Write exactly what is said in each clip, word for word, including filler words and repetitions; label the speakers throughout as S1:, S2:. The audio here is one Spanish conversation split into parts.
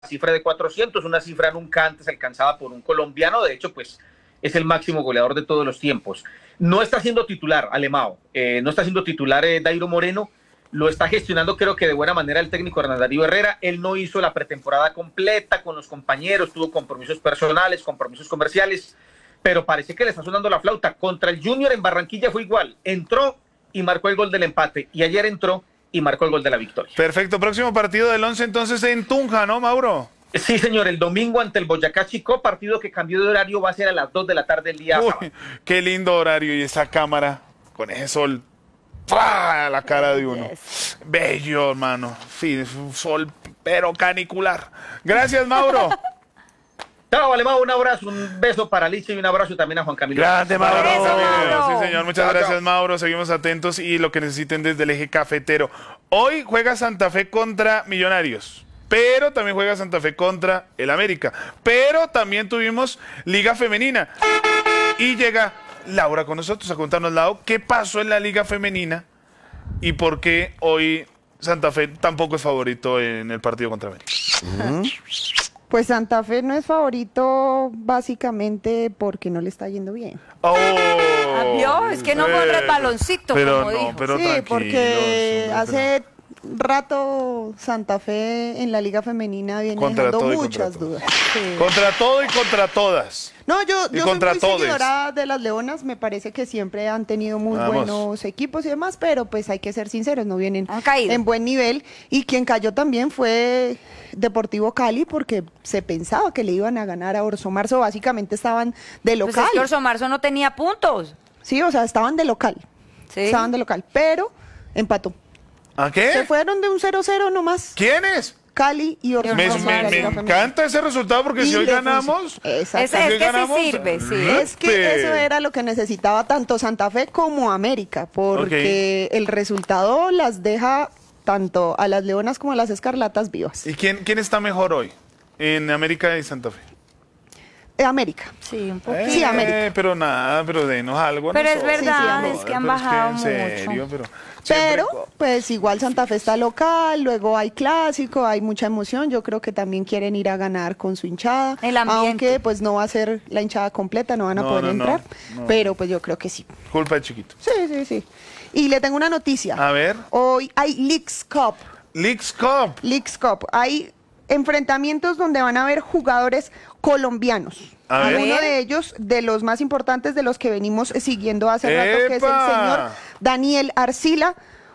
S1: cifra de cuatrocientos, una cifra nunca antes alcanzada por un colombiano. De hecho, pues es el máximo goleador de todos los tiempos. No está siendo titular Alemão, eh, no está siendo titular eh, Dairo Moreno, lo está gestionando creo que de buena manera el técnico Hernán Darío Herrera. Él no hizo la pretemporada completa con los compañeros, tuvo compromisos personales, compromisos comerciales, pero parece que le está sonando la flauta. Contra el Junior en Barranquilla fue igual, entró y marcó el gol del empate, y ayer entró y marcó el gol de la victoria.
S2: Perfecto, próximo partido del once entonces en Tunja, ¿no, Mauro?
S1: Sí, señor, el domingo ante el Boyacá Chicó, partido que cambió de horario, va a ser a las dos de la tarde el día
S2: Uy,
S1: sábado.
S2: Qué lindo horario, y esa cámara con ese sol, ¡pah!, a la cara de uno. Yes. Bello, hermano. Sí, es un sol pero canicular. Gracias, Mauro.
S1: Chao, Alemão, un abrazo, un beso para Alicia y un abrazo también a Juan Camilo.
S2: Grande, Mauro.
S3: Eso, Mauro.
S2: Sí, señor, muchas
S1: chao,
S2: gracias,
S1: chao.
S2: Mauro. Seguimos atentos y lo que necesiten desde el eje cafetero. Hoy juega Santa Fe contra Millonarios, pero también juega Santa Fe contra el América. Pero también tuvimos Liga Femenina. Y llega Laura con nosotros a contarnos, Lau, qué pasó en la Liga Femenina y por qué hoy Santa Fe tampoco es favorito en el partido contra América.
S4: Uh-huh. Pues Santa Fe no es favorito básicamente porque no le está yendo bien.
S2: Oh,
S3: ¿Vio? Es que no fue un
S2: eh,
S3: resbaloncito,
S2: pero
S3: como
S2: no,
S3: dijo.
S2: pero
S4: Sí,
S2: tranquilos,
S4: porque
S2: hombre,
S4: hace rato Santa Fe en la Liga Femenina viene
S2: Contra
S4: dejando
S2: todo y
S4: muchas
S2: contra todo.
S4: dudas. Sí.
S2: Contra todo y contra todas.
S4: No, yo,
S2: Y
S4: yo soy
S2: contra
S4: muy
S2: todes.
S4: seguidora de las Leonas, me parece que siempre han tenido muy
S2: Vamos.
S4: buenos equipos y demás, pero pues hay que ser sinceros, no vienen
S3: Han caído.
S4: en buen nivel. Y quien cayó también fue Deportivo Cali, porque se pensaba que le iban a ganar a Orso Marzo, básicamente estaban de
S3: Pues
S4: local.
S3: es que Orso Marzo no tenía puntos.
S4: Sí, o sea, estaban de local,
S3: Sí.
S4: estaban de local, pero empató.
S2: ¿A
S4: Se
S2: qué?
S4: fueron de un cero cero nomás,
S2: ¿Quiénes?
S4: Cali y Orso
S2: Me,
S4: Marzo.
S2: me-
S4: en la
S2: me
S4: Liga Femenina.
S2: encanta ese resultado porque
S4: Y
S2: si hoy
S4: le
S2: ganamos...
S4: funcionó. Exacto.
S3: Ese- es
S2: si
S3: que sí
S2: ganamos,
S3: sirve, sí.
S4: Es que eso era lo que necesitaba tanto Santa Fe como América, porque el resultado las deja tanto a las Leonas como a las Escarlatas vivas.
S2: ¿Y quién, quién está mejor hoy en América y Santa Fe?
S4: Eh, América.
S3: Sí, un poquito.
S4: Sí,
S2: Eh,
S4: América.
S2: Pero nada, pero denos algo. a
S3: Pero es
S2: nosotros.
S3: verdad,
S4: Sí, sí,
S3: es que han
S2: Pero
S3: bajado
S2: en
S3: mucho.
S2: serio, pero... siempre-
S4: Pero, pues igual Santa Fe está local, luego hay clásico, hay mucha emoción. Yo creo que también quieren ir a ganar con su hinchada.
S3: El ambiente.
S4: Aunque pues no va a ser la hinchada completa, no van a
S2: No,
S4: poder
S2: no, no,
S4: entrar.
S2: no.
S4: Pero pues yo creo que sí.
S2: Culpa de chiquito.
S4: Sí, sí, sí. Y le tengo una noticia.
S2: A ver.
S4: Hoy hay Leagues Cup.
S2: Leagues Cup.
S4: Leagues Cup. Hay enfrentamientos donde van a haber jugadores colombianos.
S2: A ver.
S4: Uno de ellos, de los más importantes, de los que venimos siguiendo hace rato, que es el
S2: ¡Epa!
S4: señor Daniel Arcila,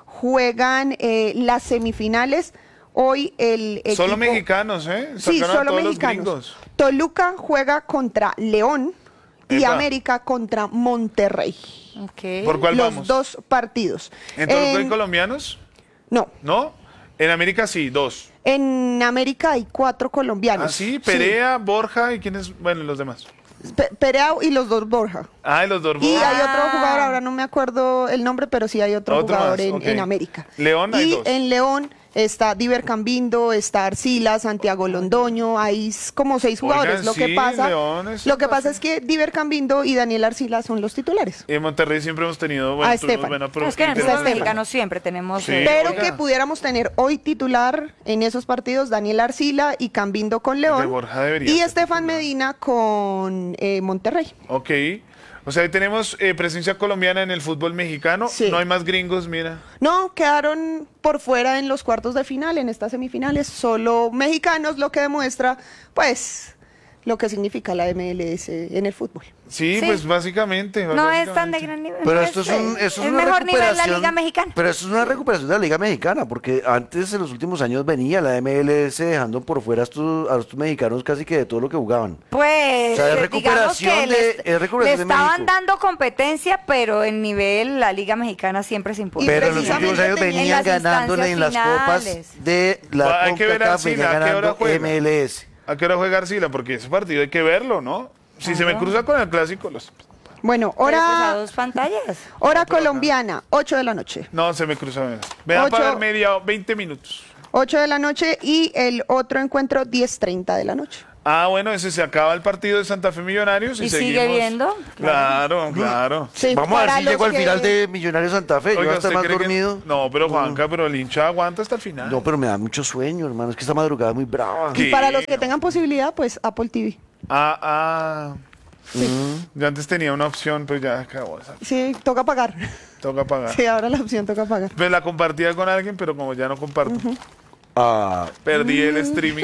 S4: juegan eh, las semifinales. Hoy el equipo...
S2: Solo mexicanos, ¿eh?
S4: Sí,
S2: Sacaron a
S4: solo
S2: todos los
S4: mexicanos.
S2: gringos.
S4: Toluca juega contra León y
S2: Epa.
S4: América contra Monterrey.
S3: Ok.
S2: ¿Por cuál
S4: Los
S2: vamos?
S4: dos partidos.
S2: ¿En Toluca hay
S4: En-
S2: colombianos?
S4: No,
S2: ¿No? En América sí, dos.
S4: en América hay cuatro colombianos.
S2: Ah, sí, Perea, Borja y quiénes, bueno, los demás.
S4: Pe- Pereao y los dos Borja.
S2: Ah, y los dos
S4: Y
S2: Borja.
S4: hay otro
S3: Ah.
S4: jugador, ahora no me acuerdo el nombre, pero sí hay otro,
S2: Otro
S4: jugador
S2: más,
S4: en,
S2: ok.
S4: en América.
S2: León hay
S4: y
S2: dos.
S4: en León está Diver Cambindo, está Arcila, Santiago Londoño, hay s- como seis jugadores.
S2: Oigan,
S4: lo
S2: sí,
S4: que pasa,
S2: León es
S4: lo que
S2: Santa
S4: pasa
S2: Fe.
S4: es que Diver Cambindo y Daniel Arcila son los titulares.
S2: Y en Monterrey siempre hemos tenido bueno,
S4: A
S2: tuvimos
S4: Estefan.
S2: buena pro-
S3: Pero es que en el
S4: Está
S3: fútbol
S4: Estefan.
S3: mexicano siempre tenemos...
S2: Sí.
S3: eh,
S4: Pero
S2: oiga.
S4: que pudiéramos tener hoy titular en esos partidos Daniel Arcila y Cambindo con
S2: De
S4: León
S2: Borja debería
S4: y
S2: ser
S4: Estefan
S2: titular.
S4: Medina con eh, Monterrey.
S2: Ok. O sea, ahí tenemos eh, presencia colombiana en el fútbol mexicano.
S4: Sí.
S2: No hay más gringos, mira.
S4: No, quedaron por fuera en los cuartos de final, en estas semifinales, solo mexicanos, lo que demuestra, pues, lo que significa la M L S en el fútbol.
S2: Sí,
S3: Sí.
S2: pues básicamente.
S3: No es tan de
S2: básicamente.
S3: gran nivel.
S5: Pero
S3: no
S5: esto es,
S3: es,
S5: un,
S3: eh,
S5: esto es
S3: es
S5: una
S3: mejor nivel la
S5: recuperación.
S3: Liga Mexicana.
S5: Pero esto es una recuperación de la Liga Mexicana, porque antes, en los últimos años, venía la M L S dejando por fuera a estos, a estos mexicanos casi que de todo lo que jugaban.
S3: Pues,
S5: O sea, es
S3: eh,
S5: recuperación
S3: digamos que
S5: de-
S3: les-
S5: es recuperación
S3: le
S5: de
S3: estaban
S5: México.
S3: dando competencia, pero en nivel la Liga Mexicana siempre se impuso.
S4: Y
S5: Pero en los
S4: precisamente
S5: últimos años
S4: tenía-
S5: venían
S3: en las
S5: ganándole en las
S3: instancias
S5: copas
S3: finales.
S5: de la
S2: Va, hay que ver
S5: CONCACAF,
S2: Arcila,
S5: venía
S2: ¿a qué hora
S5: ganando
S2: juega?
S5: M L S.
S2: ¿A qué hora juega Arcila? Porque ese partido hay que verlo, ¿no? Si se me
S3: Claro.
S2: cruza con el clásico, los...
S4: Bueno,
S3: Pero, pues, a
S4: hora,
S3: dos pantallas.
S4: hora colombiana, ocho de la noche.
S2: No, se me cruza. Me da
S4: Ocho.
S2: para ver media, veinte minutos.
S4: ocho de la noche y el otro encuentro diez treinta de la noche.
S2: Ah, bueno, ese se acaba el partido de Santa Fe Millonarios y,
S3: ¿Y sigue
S2: seguimos.
S3: viendo?
S2: Claro, claro.
S4: Sí,
S5: Vamos a ver
S4: para
S5: si
S4: los
S5: llego al
S4: que-
S5: final de Millonarios Santa Fe. Yo voy a estar
S2: ¿usted
S5: más
S2: cree que-
S5: dormido.
S2: No, pero Juanca, pero el hincha aguanta hasta el final.
S5: No, pero me da mucho sueño, hermano. Es que esta madrugada es muy brava.
S2: ¿Qué?
S4: Y para los que tengan posibilidad, pues Apple T V.
S2: Ah, ah. Yo antes tenía una opción, pero ya acabó. Esa.
S4: Sí, toca pagar.
S2: Toca pagar.
S4: Sí, ahora la opción toca pagar.
S2: Pues la compartía con alguien, pero como ya no comparto,
S5: Ah,
S2: perdí el streaming.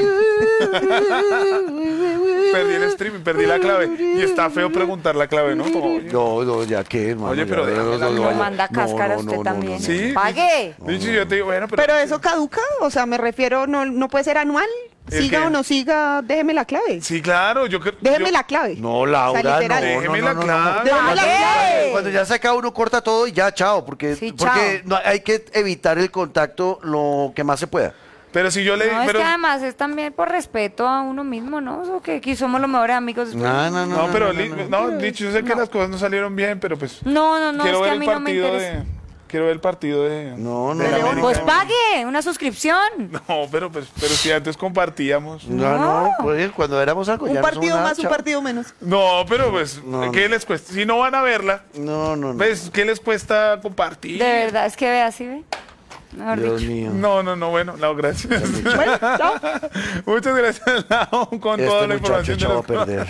S2: Perdí el streaming, perdí la clave. Y está feo preguntar la clave, ¿no? Como, oye,
S5: no, no, ya que, hermano.
S2: Oye,
S5: ya,
S2: pero
S5: no,
S2: déjame la
S5: no,
S3: Lo
S2: clave.
S3: manda
S5: no,
S3: cáscara
S5: no,
S3: usted
S5: no,
S3: también.
S5: no, no.
S2: Sí.
S3: ¡Pague!
S2: dicho, yo te digo, bueno, pero.
S4: Pero eso caduca, o sea, me refiero, no, no puede ser anual.
S2: ¿El
S4: Siga
S2: qué?
S4: o no siga, déjeme la clave.
S2: Sí, claro, yo creo.
S4: Déjeme
S2: yo-
S4: la clave.
S5: No, Laura,
S4: O sea, literal.
S5: no, no,
S2: Déjeme
S5: no,
S2: la
S5: no, no.
S2: clave.
S4: Déjeme la
S3: ¡Pague!
S4: clave.
S5: Cuando ya se acaba uno corta todo y ya, chao, porque,
S3: Sí,
S5: porque
S3: chao.
S5: no, hay que evitar el contacto lo que más se pueda.
S2: Pero si yo le.
S3: No, es
S2: pero,
S3: que además es también por respeto a uno mismo, ¿no? Eso que aquí somos los mejores amigos. después.
S5: No, no, no.
S2: no, pero,
S5: no,
S2: li-
S5: no.
S2: no, dicho, yo sé que las cosas no salieron bien, pero pues.
S3: No, no, no,
S2: quiero
S3: es que
S2: ver
S3: a
S2: el
S3: mí no me
S2: partido
S3: interesa.
S2: de. Quiero ver el partido de.
S5: No, no,
S2: de la
S5: no,
S2: América.
S3: Pues pague una suscripción.
S2: No, pero pues, pero si antes compartíamos.
S5: No, no, pues cuando éramos algo ya
S4: Un
S5: no somos
S4: partido
S5: nada,
S4: más, un
S5: chao.
S4: partido menos.
S2: No, pero pues,
S5: No,
S2: ¿qué
S5: no.
S2: les cuesta? Si no van a verla,
S5: No, no, no.
S2: pues, ¿qué les cuesta compartir?
S3: De verdad, es que ve así, ve. Mejor
S5: Dios
S3: dicho.
S5: mío.
S2: No, no, no, bueno, Lau, gracias.
S4: Bueno, chao.
S2: Muchas gracias, Lau, con
S5: Este
S2: toda la
S5: muchacho
S2: información de
S5: echado a
S2: las
S5: perder.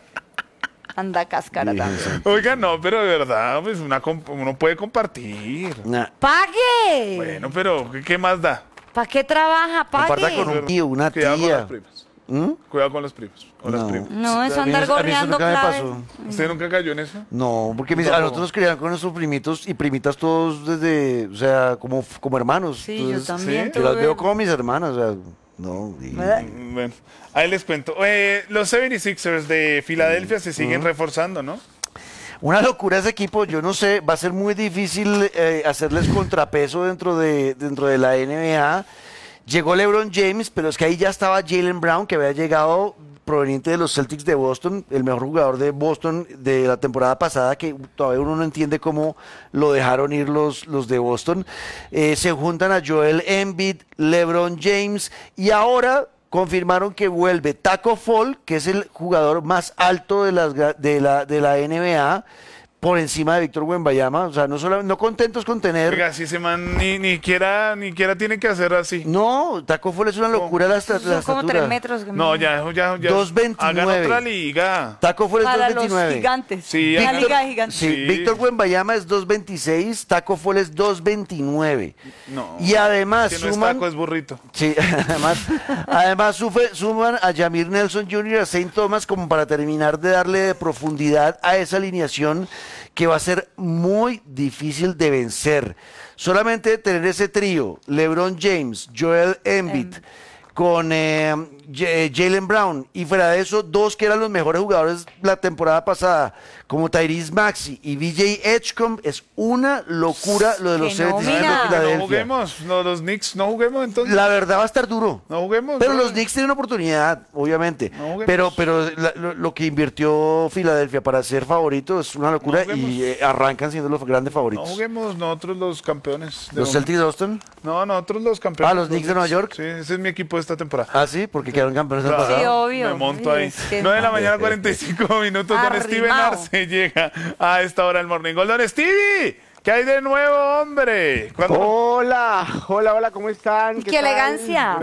S3: Anda cáscara también.
S5: Fíjense.
S2: Oiga, no, pero de verdad, pues una comp- uno puede compartir.
S5: Nah.
S3: ¡Pague!
S2: Bueno, pero ¿qué, qué más da?
S3: ¿Para qué trabaja?
S5: Comparta
S3: ¡Pague!
S5: con un tío, una
S2: Cuidado con
S5: tía.
S2: los primos.
S5: ¿Mm?
S2: Cuidado con los primos. O las
S5: No.
S2: primas.
S3: No, eso
S5: A mí
S3: andar
S5: eso- a mí eso
S3: gorreando
S5: nunca me
S3: claves.
S5: pasó.
S2: ¿Usted nunca cayó en eso?
S5: No, porque mis- a
S2: Tampoco.
S5: nosotros nos criaron con nuestros primitos y primitas todos desde, o sea, como, como hermanos.
S3: Sí, yo
S5: Entonces,
S3: también.
S2: ¿sí?
S5: Yo las
S3: tuve-
S5: veo como mis hermanas, o sea, no. y-
S2: Mm, Bueno, ahí les cuento. Eh, los setenta y sixers de Filadelfia se siguen reforzando, ¿no?
S5: Una locura ese equipo, yo no sé, va a ser muy difícil eh, hacerles contrapeso dentro de, dentro de la N B A. Llegó LeBron James, pero es que ahí ya estaba Jaylen Brown, que había llegado proveniente de los Celtics de Boston, el mejor jugador de Boston de la temporada pasada, que todavía uno no entiende cómo lo dejaron ir los, los de Boston. Eh, se juntan a Joel Embiid, LeBron James, y ahora confirmaron que vuelve Taco Fall, que es el jugador más alto de, las, gra- de, la, de la N B A, por encima de Víctor Wembanyama. O sea, no, solo, no contentos con tener...
S2: Oiga, si ese man ni, ni, quiera, ni quiera tiene que hacer así.
S5: No, Taco Fall es una locura la, esta- la
S3: Son como
S5: estatura.
S3: tres metros.
S2: No, ya, ya, ya.
S5: dos veintinueve.
S2: Hagan otra liga.
S5: Taco Fall es
S3: Para
S5: dos
S3: los
S5: veintinueve.
S3: gigantes.
S2: Sí,
S3: Una
S2: Víctor-
S3: liga de gigantes.
S5: Sí,
S2: Sí.
S5: Víctor Wembanyama es dos veintiséis, Taco Fall es dos veintinueve.
S2: No.
S5: Y además
S2: Que no es
S5: suman...
S2: taco, es burrito.
S5: Sí, además, además sufe- suman a Jamir Nelson junior, a Saint Thomas como para terminar de darle profundidad a esa alineación que va a ser muy difícil de vencer. Solamente tener ese trío, LeBron James, Joel Embiid, con eh, J- Jaylen Brown, y fuera de eso, dos que eran los mejores jugadores la temporada pasada, como Tyrese Maxey y V J Edgecombe, es una locura lo de los
S3: ¡Qué
S5: setenta y seis de
S3: nómina!
S2: No
S5: Filadelfia.
S2: juguemos, no, los Knicks, no juguemos entonces.
S5: La verdad va a estar duro.
S2: No juguemos.
S5: Pero
S2: no.
S5: los Knicks tienen oportunidad, obviamente.
S2: No juguemos.
S5: pero pero la- lo, lo que invirtió Filadelfia para ser favorito es una locura
S2: No juguemos.
S5: y eh, arrancan siendo los grandes
S2: No
S5: favoritos.
S2: juguemos nosotros los campeones. de
S5: los
S2: momento.
S5: Celtics de Boston.
S2: No, nosotros los campeones.
S5: Ah, los Knicks de Nueva York.
S2: Sí, ese es mi equipo de esta temporada.
S5: Ah, sí, porque quedaron campeones el
S2: Claro.
S5: pasado.
S3: Sí, obvio.
S2: Me monto ahí.
S3: Es que-
S2: nueve de la mañana, cuarenta y cinco minutos. Don Steven
S3: Arrimao.
S2: Arce llega a esta hora del Morning Gold. Don Stevie, ¿qué hay de nuevo, hombre? ¿Cuándo-
S6: Hola, hola, hola, ¿cómo están?
S3: ¡Qué
S6: tal?
S3: elegancia!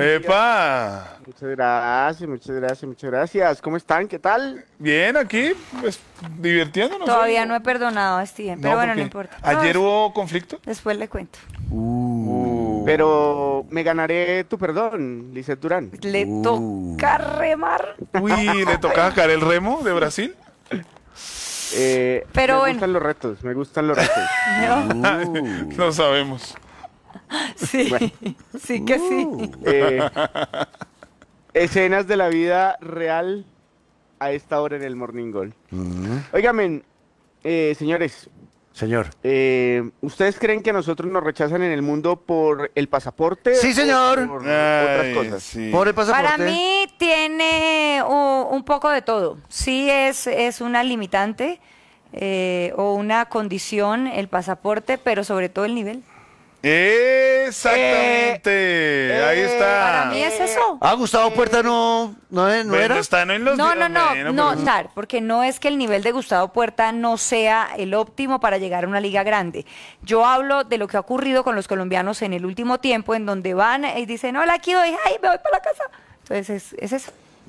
S2: ¡Epa!
S6: Muchas gracias, muchas gracias, muchas gracias. ¿Cómo están? ¿Qué tal?
S2: Bien, aquí, pues, divirtiéndonos.
S3: Todavía
S2: ¿eh?
S3: no he perdonado a Steven,
S2: No,
S3: pero bueno, no
S2: porque
S3: importa.
S2: ¿Ayer
S3: No,
S2: hubo conflicto?
S3: Después le cuento.
S6: Pero me ganaré tu perdón, Lizeth Durán.
S3: Le toca remar.
S2: Uy, ¿le tocaba sacar el remo de Brasil?
S6: Eh,
S3: Pero
S6: me
S3: bueno.
S6: gustan los retos, me gustan los retos.
S3: No,
S2: No sabemos.
S3: sí, sí que sí.
S6: Eh, escenas de la vida real a esta hora en el Morning Gold. Óigame, eh, señores,
S5: Señor.
S6: eh, ¿ustedes creen que a nosotros nos rechazan en el mundo por el pasaporte?
S5: Sí,
S6: o
S5: señor.
S6: por
S2: Ay,
S6: otras cosas.
S2: sí.
S5: Por el pasaporte.
S3: Para mí tiene u- un poco de todo. Sí es, es una limitante eh, o una condición el pasaporte, pero sobre todo el nivel.
S2: Exactamente.
S6: Eh,
S2: Ahí está.
S3: Para mí es eso.
S5: Ah, Gustavo Puerta no, no, no
S2: Bueno,
S5: era.
S2: está no en los
S3: No,
S2: di-
S3: no, no,
S2: bueno,
S3: no,
S2: pero-
S3: Tar, porque no es que el nivel de Gustavo Puerta no sea el óptimo para llegar a una liga grande. Yo hablo de lo que ha ocurrido con los colombianos en el último tiempo, en donde van y dicen, hola, aquí doy, ay, me voy para la casa. Entonces, es, es eso.